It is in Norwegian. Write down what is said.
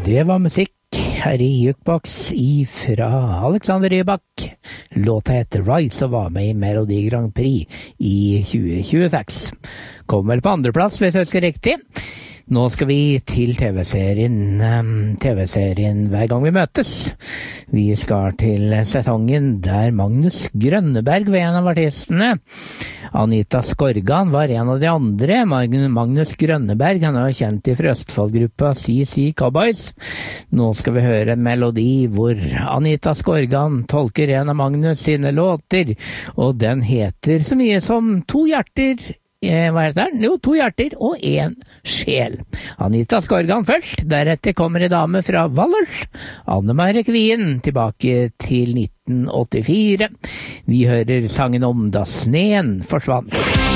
Det var musikk her i Jukebox fra Alexander Rybak. Låta heter Rise og var med i Melodi Grand Prix i 2026. Kom vel på andreplass hvis jeg husker riktig. Nå skal vi til TV-serien Hver gang vi møtes. Vi skal til sesongen der Magnus Grønneberg var en av artistene. Anita Skorgan var en av de andre. Magnus Grønneberg, han er jo kjent i Østfold-gruppa CC Cowboys. Nå skal vi høre en melodi hvor Anita Skorgan tolker en av Magnus sine låter, og den heter så mye som To hjerter. Hva heter den? Jo, To hjerter og en sjel. Anita Skorgan først, deretter kommer en dame fra Valdres, Anne-Mare Kvien, tilbake til 1984. Vi hører sangen om da sneen forsvant.